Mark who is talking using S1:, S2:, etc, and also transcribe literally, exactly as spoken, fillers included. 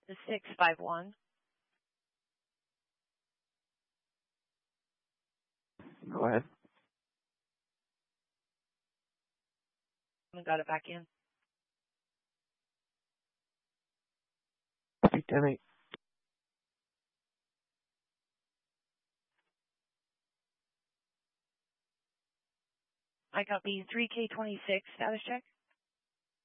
S1: the six five one.
S2: Go ahead.
S1: I got it back in.
S2: ten eight.
S1: I copy three K twenty-six, status check.